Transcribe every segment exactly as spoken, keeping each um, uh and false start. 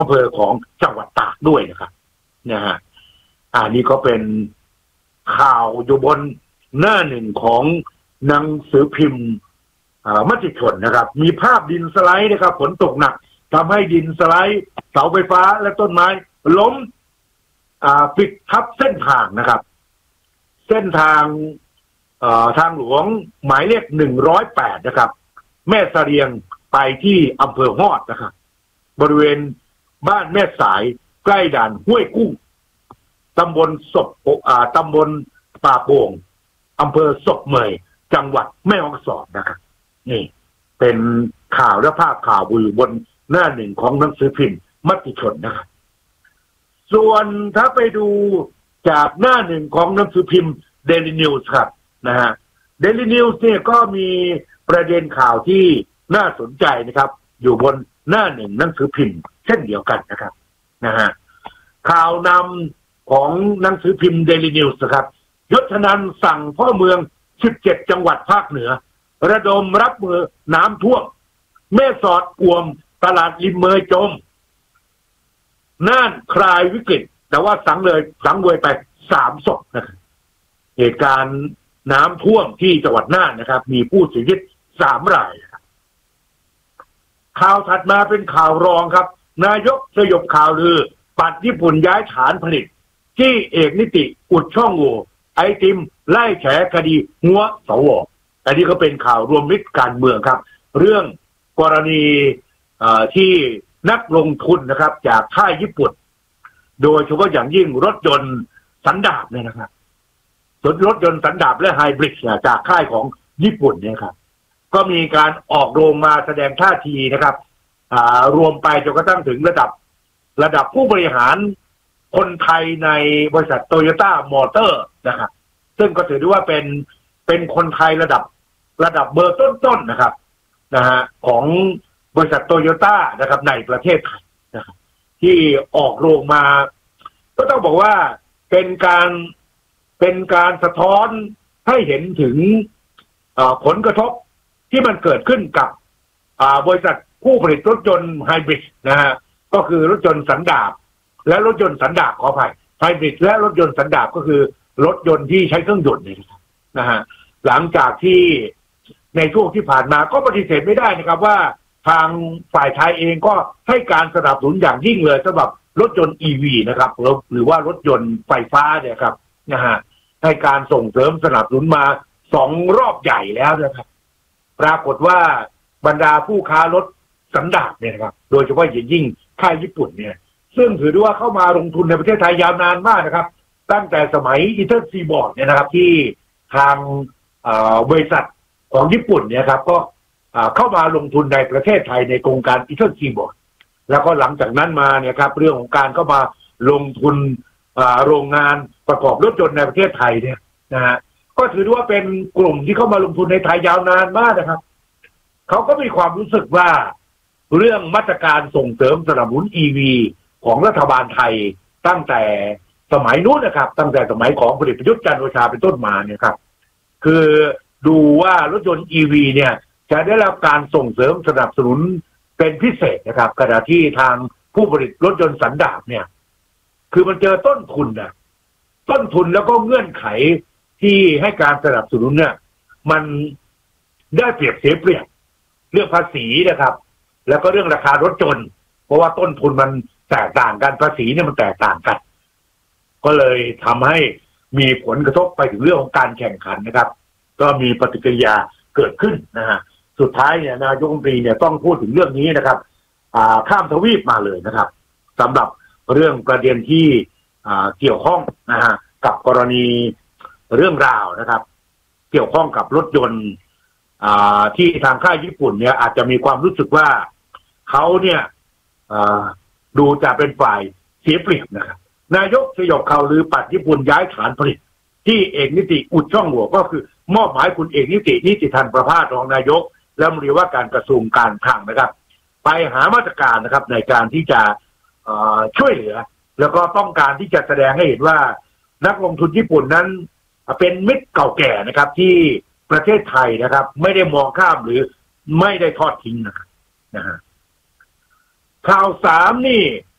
อำเภอของจังหวัดตากด้วยนะครับนะฮะอันนี้ก็เป็นข่าวอยู่บนหน้าหนึ่งของหนังสือพิมพ์มติชนนะครับมีภาพดินสไลด์นะครับฝนตกหนักทำให้ดินสไลด์เสาไฟฟ้าและต้นไม้ล้มปิดทับเส้นทางนะครับเส้นทางทางหลวงหมายเลขหนึ่งร้อยแปดนะครับแม่เสรียงไปที่อำเภอฮอดนะครับบริเวณบ้านแม่สายใกล้ด่านห้วยกุ้งตำบลศพตำบลป่าโป่งอำเภอศพเมยจังหวัดแม่ฮ่องสอนนะครับนี่เป็นข่าวและภาพข่าวอยู่บนหน้าหนึ่งของหนังสือพิมพ์มติชนนะครับส่วนถ้าไปดูจากหน้าหนึ่งของหนังสือพิมพ์ Daily News ครับนะฮะ Daily News เนี่ยก็มีประเด็นข่าวที่น่าสนใจนะครับอยู่บนหน้าหนึ่งหนังสือพิมพ์เช่นเดียวกันนะครับนะฮะข่าวนำของหนังสือพิมพ์ Daily News นะครับยศนันท์สั่งพ่อเมืองสิบเจ็ดจังหวัดภาคเหนือระดมรับมือน้ำท่วมแม่สอดอ่วมตลาดริมเมยจมน่านคลายวิกฤตแต่ว่าสังเลยสังเวยไปสามศพนะครับเหตุการณ์น้ำท่วมที่จังหวัดน่านนะครับมีผู้เสียชีวิตสามรายข่าวถัดมาเป็นข่าวรองครับนายกสยบข่าวลือปัดญี่ปุ่นย้ายฐานผลิตที่เอกนิติอุดช่องโหว่ไอติมไล่แฉคดีหัวสวอันนี้ก็เป็นข่าวรวมมิตรการเมืองครับเรื่องกรณีที่นักลงทุนนะครับจากค่ายญี่ปุ่นโดยเฉพาะอย่างยิ่งรถยนต์สันดาปเนี่ยนะครับรถยนต์สันดาปและไฮบริดจากค่ายของญี่ปุ่นเนี่ยครับก็มีการออกโรงมาแสดงท่าทีนะครับรวมไปจนกระทั่งถึงระดับระดับผู้บริหารคนไทยในบริษัทโตโยต้ามอเตอร์นะครับซึ่งก็ถือได้ว่าเป็นเป็นคนไทยระดับระดับเบอร์ต้นๆ น, นะครับนะฮะของบริษัทโตโยต้านะครับในประเทศไทยนะครับที่ออกโรงมาก็ต้องบอกว่าเป็นการเป็นการสะท้อนให้เห็นถึงผลกระทบที่มันเกิดขึ้นกับบริษัทผู้ผลิตรถยนต์ไฮบริดนะฮะก็คือรถยนต์สันดาปและรถยนต์สันดาปขออภัยไฮบริดและรถยนต์สันดาปก็คือรถยนต์ที่ใช้เครื่องยนต์นี่นะฮะหลังจากที่ในช่วงที่ผ่านมาก็ปฏิเสธไม่ได้นะครับว่าทางฝ่ายไทยเองก็ให้การสนับสนุนอย่างยิ่งเลยสำหรับรถยนต์ อี วี นะครับหรือว่ารถยนต์ไฟฟ้าเนี่ยครับนะฮะให้การส่งเสริมสนับสนุนมาสองรอบใหญ่แล้วนะครับปรากฏว่าบรรดาผู้ค้ารถสันดาปเนี่ยนะครับโดยเฉพาะอย่างยิ่งค่ายญี่ปุ่นเนี่ยซึ่งถือได้ว่าเข้ามาลงทุนในประเทศไทยยาวนานมากนะครับตั้งแต่สมัยอีเทิร์นซีบอร์ดเนี่ยนะครับที่ทางบริษัทของญี่ปุ่นเนี่ยครับก็เข้ามาลงทุนในประเทศไทยในโครงการอีเทิร์นซีบอร์ดแล้วก็หลังจากนั้นมาเนี่ยครับเรื่องของการเข้ามาลงทุนโรงงานประกอบรถยนต์ในประเทศไทยเนี่ยนะฮะก็ถือว่าเป็นกลุ่มที่เข้ามาลงทุนในไทยยาวนานมากนะครับเขาก็มีความรู้สึกว่าเรื่องมาตรการส่งเสริมสนับสนุน อี วี ของรัฐบาลไทยตั้งแต่สมัยนู้นนะครับตั้งแต่สมัยของพลเอกประยุทธ์จันทร์โอชาเป็นต้นมาเนี่ยครับคือดูว่ารถยนต์ อี วี เนี่ยจะได้รับการส่งเสริมสนับสนุนเป็นพิเศษนะครับขณะที่ทางผู้ผลิตรถยนต์สันดาปเนี่ยคือมันเจอต้นทุนนะต้นทุนแล้วก็เงื่อนไขที่ให้การสนับสนุนเนี่ยมันได้เปรียบเสียเปรียบเรื่องภาษีนะครับแล้วก็เรื่องราคารถยนต์เพราะว่าต้นทุนมันแตกต่างกันภาษีเนี่ยมันแตกต่างกันก็เลยทำให้มีผลกระทบไปถึงเรื่องของการแข่งขันนะครับก็มีปฏิกิริยาเกิดขึ้นนะฮะสุดท้ายเนี่ยนายกรัฐมนตรีเนี่ยต้องพูดถึงเรื่องนี้นะครับข้ามทวีปมาเลยนะครับสำหรับเรื่องประเด็นที่เกี่ยวข้องนะฮะกับกรณีเรื่องราวนะครับเกี่ยวข้องกับรถยนต์ที่ทางค่ายญี่ปุ่นเนี่ยอาจจะมีความรู้สึกว่าเขาเนี่ยดูจะเป็นฝ่ายเสียเปรียบนะครับนายกสยบข่าวลือปัดญี่ปุ่นย้ายฐานผลิตที่เอกนิติอุดช่องโหว่ก็คือมอบหมายคุณเอกนิตินิติธันประภาสรองนายกและรัฐมนตรีว่าการกระทรวงการคลังนะครับไปหามาตรการนะครับในการที่จะช่วยเหลือแล้วก็ต้องการที่จะแสดงให้เห็นว่านักลงทุนญี่ปุ่นนั้นเป็นมิตรเก่าแก่นะครับที่ประเทศไทยนะครับไม่ได้มองข้ามหรือไม่ได้ทอดทิ้งนะครับนะฮะข่าวสามนี่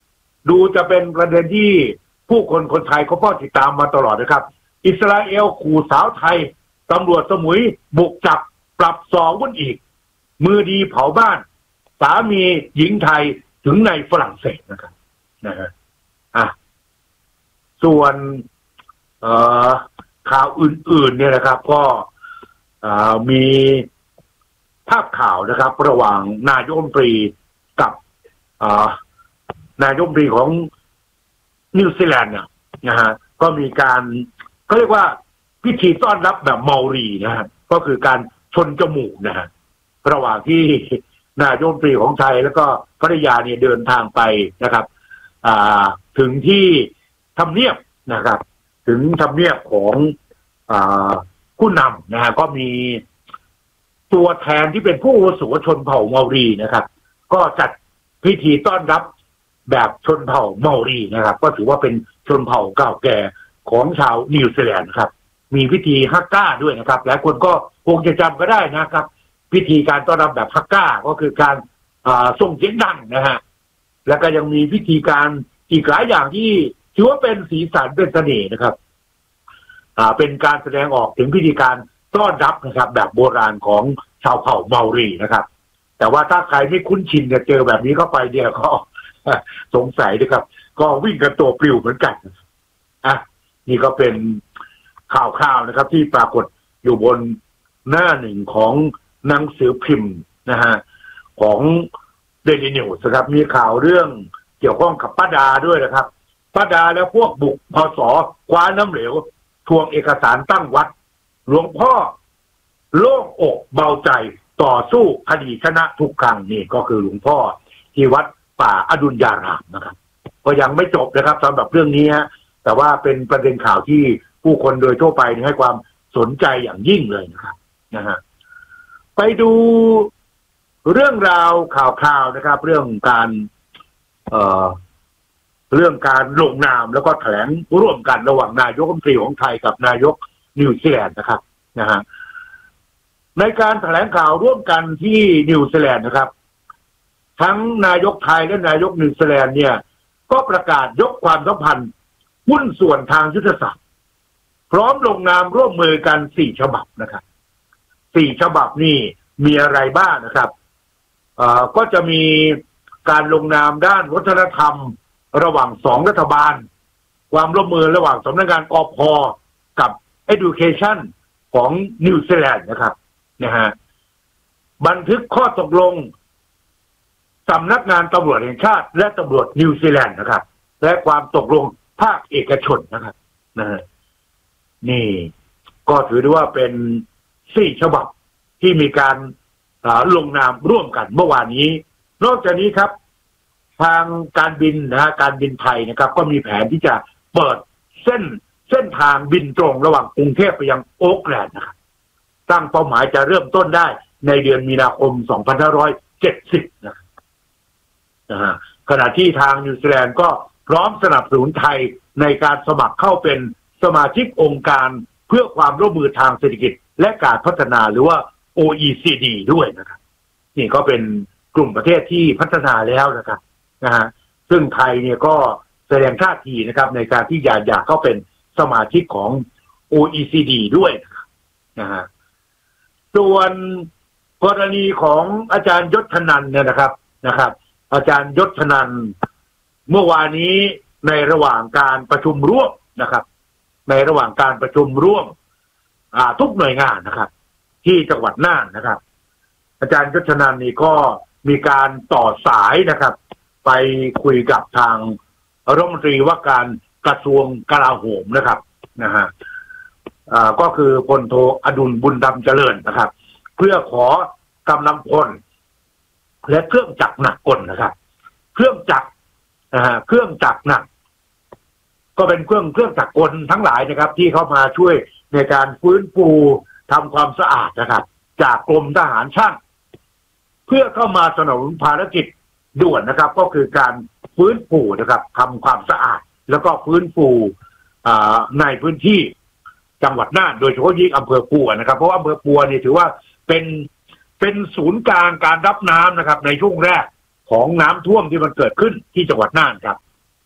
ดูจะเป็นประเด็นที่ผู้คนคนไทยเขาเฝ้าติดตามมาตลอดนะครับอิสราเอลขู่สาวไทยตำรวจสมุยบุกจับปรับสองวุ่นอีกมือดีเผาบ้านสามีหญิงไทยถึงในฝรั่งเศสนะครับนะฮะอ่ะส่วนเอ่อข่าวอื่นๆเนี่ยนะครับก็มีภาพข่าวนะครับระหว่างนายกรัฐมนตรีกับนายกรัฐมนตรีของนิวซีแลนด์เนี่ยนะฮะก็มีการเขาเรียกว่าพิธีต้อนรับแบบเมารีนะฮะก็คือการชนจมูกนะฮะระหว่างที่นายกรัฐมนตรีของไทยแล้วก็ภรรยาเนี่ยเดินทางไปนะครับถึงที่ทำเนียบนะครับถึงทำเนียบของผู้นำนะฮะก็มีตัวแทนที่เป็นผู้อาวุโสชนเผ่าเมารีนะครับก็จัดพิธีต้อนรับแบบชนเผ่าเมารีนะครับก็ถือว่าเป็นชนเผ่าเก่าแก่ของชาวนิวซีแลนด์ครับมีพิธีฮักก้าด้วยนะครับหลายคนก็คงจะจำก็ได้นะครับพิธีการต้อนรับแบบฮักก้าก็คือการส่งเสียงดังนะฮะแล้วก็ยังมีพิธีการอีกหลายอย่างที่ถือว่าเป็นสีสันเป็นเสน่ห์นะครับอ่าเป็นการแสดงออกถึงพิธีการต้อนรับนะครับแบบโบราณของชาวเผ่าเมารีนะครับแต่ว่าถ้าใครไม่คุ้นชินจะเจอแบบนี้เข้าไปเนี่ยก็สงสัยนะครับก็วิ่งกันตัวปลิวเหมือนกันอ่ะนี่ก็เป็นข่าวๆนะครับที่ปรากฏอยู่บนหน้าหนึ่งของหนังสือพิมพ์นะฮะของเดลินิวส์นะครับมีข่าวเรื่องเกี่ยวข้องกับป้าดาด้วยนะครับป้าดาแล้วพวกบุกพศคว้าน้ำเหลวทวงเอกสารตั้งวัดหลวงพ่อโล่งอกเบาใจต่อสู้คดีชนะทุกครั้งนี่ก็คือหลวงพ่อที่วัดป่าอดุลยารามนะครับก็ยังไม่จบนะครับสำหรับเรื่องนี้ฮะแต่ว่าเป็นประเด็นข่าวที่ผู้คนโดยทั่วไปให้ความสนใจอย่างยิ่งเลยนะครับนะฮะไปดูเรื่องราวข่าวๆนะครับเรื่องการเอ่อเรื่องการลงนามแล้วก็แถลงร่วมกันระหว่างนายกรัฐมนตรีของไทยกับนายกนิวซีแลนด์นะครับนะฮะในการแถลงข่าวร่วมกันที่นิวซีแลนด์นะครับทั้งนายกไทยและนายกนิวซีแลนด์เนี่ยก็ประกาศยกความสัมพันธ์หุ้นส่วนทางยุทธศาสตร์พร้อมลงนามร่วมมือกันสี่ฉบับนะครับสี่ฉบับนี่มีอะไรบ้างนะครับเอ่อก็จะมีการลงนามด้านวัฒนธรรมระหว่างสองรัฐบาลความร่วมมือระหว่างสำนักงานอพ.กับ Education ของนิวซีแลนด์นะครับนะฮะบันทึกข้อตกลงสำนักงานตำรวจแห่งชาติและตำรวจนิวซีแลนด์นะครับและความตกลงภาคเอกชนนะครับนะฮะนี่ก็ถือได้ว่าเป็นสี่ฉบับที่มีการลงนามร่วมกันเมื่อวานนี้นอกจากนี้ครับทางการบินนะฮะการบินไทยนะครับก็มีแผนที่จะเปิดเส้นเส้นทางบินตรงระหว่างกรุงเทพไปยังโอ๊คแลนด์นะครับตั้งเป้าหมายจะเริ่มต้นได้ในเดือนมีนาคมสองพันห้าร้อยเจ็ดสิบนะฮะขณะที่ทางนิวซีแลนด์ก็พร้อมสนับสนุนไทยในการสมัครเข้าเป็นสมาชิกองค์การเพื่อความร่วมมือทางเศรษฐกิจและการพัฒนาหรือว่า โอ อี ซี ดี ด้วยนะครับนี่ก็เป็นกลุ่มประเทศที่พัฒนาแล้วนะครับนะฮะซึ่งไทยเนี่ยก็แสดงท่าทีนะครับในการที่อยากอยากเข้าเป็นสมาชิกของ โอ อี ซี ดี ด้วยนะฮะส่วนกรณีของอาจารย์ยศนันท์เนี่ยนะครับนะครับอาจารย์ยศนันท์เมื่อวานนี้ในระหว่างการประชุมร่วมนะครับในระหว่างการประชุมร่วมทุกหน่วยงานนะครับที่จังหวัดน่านนะครับอาจารย์ยศนันท์นี่ก็มีการต่อสายนะครับไปคุยกับทางรัฐมนตรีว่าการกระทรวงกลาโหมนะครับนะฮะก็คือพลโทอดุลบุญดำเจริญนะครับเพื่อขอกำลังพลและเครื่องจักรหนักกลนะครับเครื่องจักรนะฮะเครื่องจักรหนักก็เป็นเครื่องเครื่องจักรกลทั้งหลายนะครับที่เข้ามาช่วยในการฟื้นฟูทำความสะอาดนะครับจากกรมทหารช่างเพื่อเข้ามาสนับสนุนภารกิจด่วนนะครับก็คือการฟื้นฟูนะครับทำความสะอาดแล้วก็ฟื้นฟูในพื้นที่จังหวัดน่านโดยเฉพาะยิ่งอำเภอปัวนะครับเพราะว่าอำเภอปัวนี่ถือว่าเป็นเป็นศูนย์กลางการรับน้ำนะครับในช่วงแรกของน้ำท่วมที่มันเกิดขึ้นที่จังหวัดน่านครับ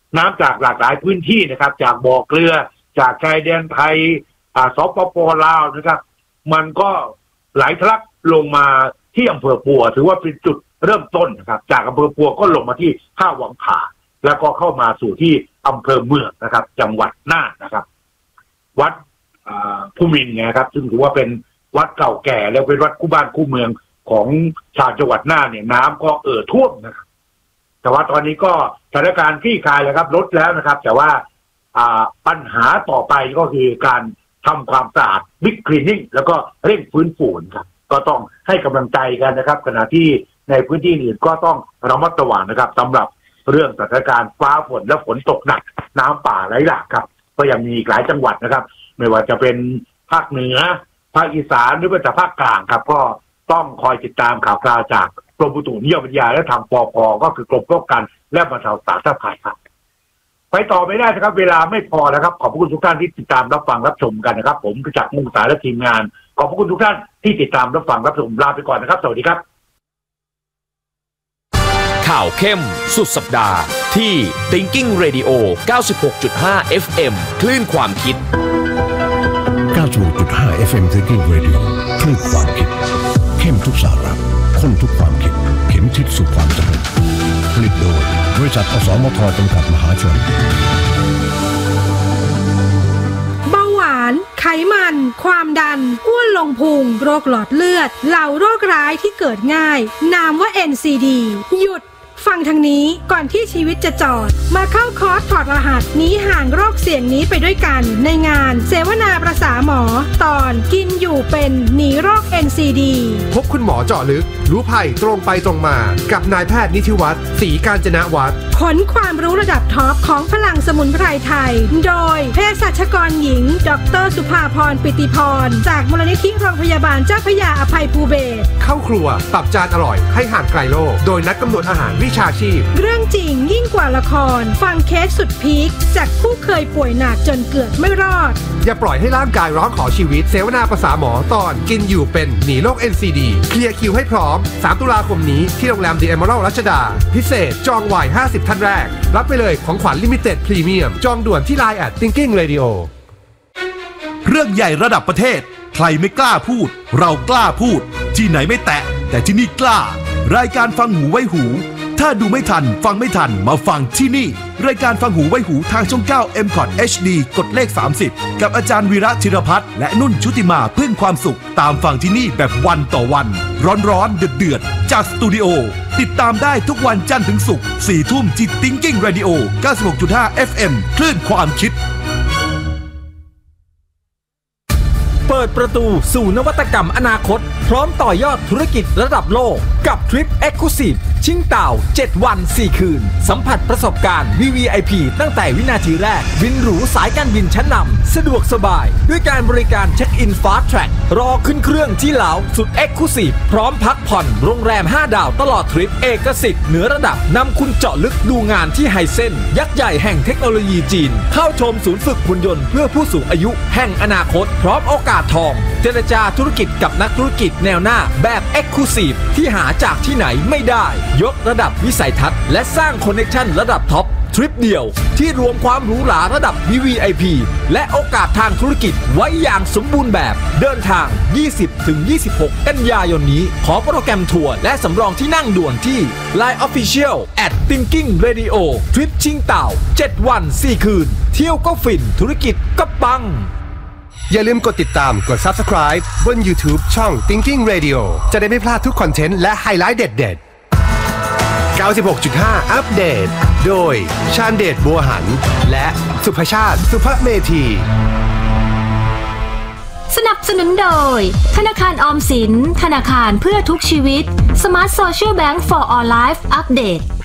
น้ำจากหลากหลายพื้นที่นะครับจากบ่อเกลือจากชายแดนไทยอ่าสปป.ลาวนะครับมันก็ไหลทะลักลงมาที่อำเภอปัวถือว่าเป็นจุดเริ่มต้นนะครับจากอำเภอปัวก็ลงมาที่ท่าวังผาแล้วก็เข้ามาสู่ที่อำเภอเมืองนะครับจังหวัดน่านนะครับวัดผู้มินนะครับซึ่งถือว่าเป็นวัดเก่าแก่แล้วเป็นวัดคู่บ้านคู่เมืองของชาวจังหวัดน่านเนี่ยน้ำก็เอ่อท่วมนะครับแต่ว่าตอนนี้ก็สถานการณ์คลี่คลายแล้วครับลดแล้วนะครับแต่ว่าปัญหาต่อไปก็คือการทำความสะอาดบิ๊กคลีนนิ่งแล้วก็เร่งฟื้นฟูครับก็ต้องให้กำลังใจกันนะครับขณะที่ในพื้นที่อื่นก็ต้องระมัดระวังนะครับสำหรับเรื่องสถานการณ์ฟ้าฝนและฝนตกหนักน้ำป่าไหลหลากครับก็ยังมีหลายจังหวัดนะครับไม่ว่าจะเป็นภาคเหนือภาคอีสานหรือว่าจะภาคกลางครับก็ต้องคอยติดตามข่าวคราวจากกรมอุตุนิยมวิทยาและทางปป.ก็คือกรมป้องกันและบรรเทาสาธารณภัยครับไปต่อไม่ได้นะครับเวลาไม่พอนะครับขอบคุณทุกท่านที่ติดตามรับฟังรับชมกันนะครับผมกระจักษ์มุ่งสายและทีมงานขอบคุณทุกท่านที่ติดตามรับฟังรับชมลาไปก่อนนะครับสวัสดีครับข่าวเข้มสุดสัปดาห์ที่ Thinking Radio เก้าสิบหกจุดห้า เอฟ เอ็ม คลื่นความคิดเก้าสิบหกจุดห้า เอฟ เอ็ม Thinking Radio คลื่นความคิดเข้มทุกสาระข้นทุกความคิดเข็มทิศสู่ความสำเร็จผลิตโดยบริษัทอสมทจำกัดมหาชนเบาหวานไขมันความดันอ้วนลงพุงโรคหลอดเลือดเหล่าโรคร้ายที่เกิดง่ายนามว่า เอ็น ซี ดี หยุดฟังทางนี้ก่อนที่ชีวิตจะจอดมาเข้าคอร์สถอดรหัสหนีห่างโรคเสี่ยงนี้ไปด้วยกันในงานเสวนาประสาหมอตอนกินอยู่เป็นหนีโรค เอ็น ซี ดีพบคุณหมอเจาะลึกรู้ภัยตรงไปตรงมากับนายแพทย์นิธิวัฒน์ศรีกาญจนวัฒน์ขนความรู้ระดับท็อปของพลังสมุนไพรไทยโดยเภสัชกรหญิงดร.สุภาพรปิติพรจากมูลนิธิโรงพยาบาลเจ้าพระยาอภัยภูเบศรเข้าครัวปรับจานอร่อยให้ห่างไกลโรคโดยนัดกำหนดอาหารวิชาชีพเรื่องจริงยิ่งกว่าละครฟังเคสสุดพีคจากผู้เคยป่วยหนักจนเกือบไม่รอดอย่าปล่อยให้ร่างกายร้องขอชีวิตเสวนาประสาหมอตอนกินอยู่เป็นหนีโรค เอ็น ซี ดี เคลียร์คิวให้พร้อมสามตุลาคมนี้ที่โรงแรม The Emerald รัชดาพิเศษจองไวห้าสิบท่านแรกรับไปเลยของขวัญลิมิเต็ดพรีเมียมจองด่วนที่ ไลน์ แอท Thinking Radio เรื่องใหญ่ระดับประเทศใครไม่กล้าพูดเรากล้าพูดที่ไหนไม่แตะแต่ที่นี่กล้ารายการฟังหูไว้หูถ้าดูไม่ทันฟังไม่ทันมาฟังที่นี่รายการฟังหูไว้หูทางช่องเก้า เอ็ม คอท เอช ดี กดเลขสามสิบกับอาจารย์วีระธีรพัฒน์และนุ่นชุติมาพึ่งความสุขตามฟังที่นี่แบบวันต่อวันร้อนๆเดือดๆจากสตูดิโอติดตามได้ทุกวันจันทร์ถึงศุกร์สี่ทุ่มที่ Thinking Radio เก้าสิบหกจุดห้า เอฟ เอ็ม คลื่นความคิดเปิดประตูสู่นวัตกรรมอนาคตพร้อมต่อยอดธุรกิจระดับโลกกับทริป Exclusive ชิงเต่าเจ็ดวันสี่คืนสัมผัสประสบการณ์ วี วี ไอ พี ตั้งแต่วินาทีแรกบินหรูสายการบินชั้นนำสะดวกสบายด้วยการบริการเช็คอิน Fast Track รอขึ้นเครื่องที่เหลาสุด Exclusive พร้อมพักผ่อนโรงแรมห้าดาวตลอดทริปเอกสิทธิ์เหนือระดับนำคุณเจาะลึกดูงานที่ไฮเซ็นยักษ์ใหญ่แห่งเทคโนโลยีจีนเข้าชมศูนย์ฝึกหุ่นยนต์เพื่อผู้สูงอายุแห่งอนาคตพร้อมโอกาสทองเจรจาธุรกิจกับนักธุรกิจแนวหน้าแบบ Exclusive ที่หาจากที่ไหนไม่ได้ยกระดับวิสัยทัศน์และสร้างคอนเนคชั่นระดับท็อปทริปเดียวที่รวมความหรูหราระดับ วี วี ไอ พี และโอกาสทางธุรกิจไว้อย่างสมบูรณ์แบบเดินทาง ยี่สิบถึงยี่สิบหก กันยายนนี้ขอโปรแกรมทัวร์และสำรองที่นั่งด่วนที่ ไลน์ Official แอท Thinking Radio ทริปชิงเต่าเจ็ดวันสี่คืนเที่ยวก็ฟินธุรกิจก็ปังอย่าลืมกดติดตามกด Subscribe บน YouTube ช่อง Thinking Radio จะได้ไม่พลาดทุกคอนเทนต์และไฮไลท์เด็ดๆ เก้าสิบหกจุดห้า อัปเดตโดยชาญเดชบัวหันและสุภชาติสุภเมธีสนับสนุนโดยธนาคารออมสินธนาคารเพื่อทุกชีวิต Smart Social Bank for All Life อัปเดต